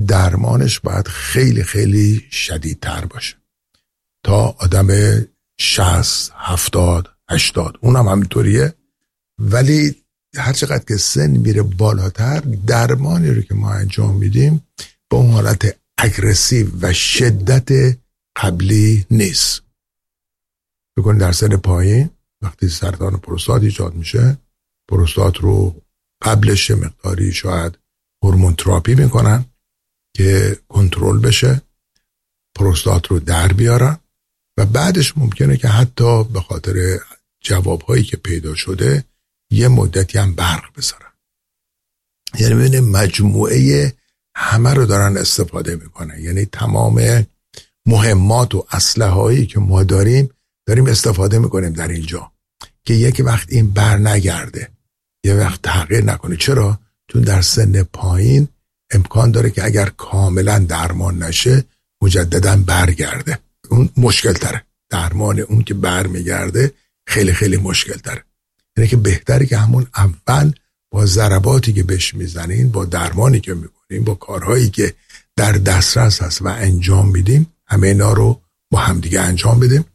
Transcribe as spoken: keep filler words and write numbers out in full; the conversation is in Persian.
درمانش باید خیلی خیلی شدیدتر باشه تا آدم شصت، هفتاد، هشتاد، اونم همینطوریه. ولی هر چقدر که سن میره بالاتر، درمانی رو که ما انجام میدیم با اون حالت اگریسیو و شدت قبلی نیست. بکنید در سن پایین وقتی سرطان پروستات ایجاد میشه، پروستات رو قبلش مقداری شاید هورمون تراپی میکنن که کنترل بشه، پروستات رو در بیارن و بعدش ممکنه که حتی به خاطر جوابهایی که پیدا شده یه مدتی هم برق بذارن. یعنی ببینید مجموعه همه رو دارن استفاده میکنن، یعنی تمام مهمات و اسلحه‌هایی که ما داریم داریم استفاده میکنیم در اینجا که یک وقت این بر نگرده، یه وقت تغییر نکنه. چرا؟ چون در سن پایین امکان داره که اگر کاملا درمان نشه مجددا برگرده. اون مشکل تره، درمان اون که برمیگرده خیلی خیلی مشکل تره. یعنی که بهتره که همون اول با ضرباتی که بهش میزنین، با درمانی که میکنیم، با کارهایی که در دسترس هست و انجام میدیم، همه اینا رو با همدیگه انجام بدیم